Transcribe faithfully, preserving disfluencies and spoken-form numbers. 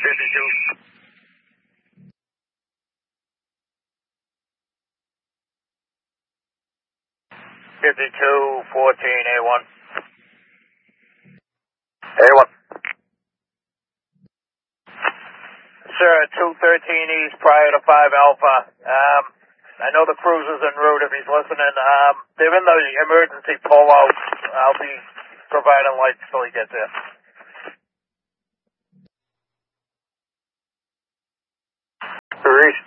fifty-two. fifty-two, fourteen, A one. A one. Sir, two thirteen East prior to five Alpha. Um, I know the cruiser's en route if he's listening. Um, they're in the emergency pullout. I'll be providing lights till he gets there. Reese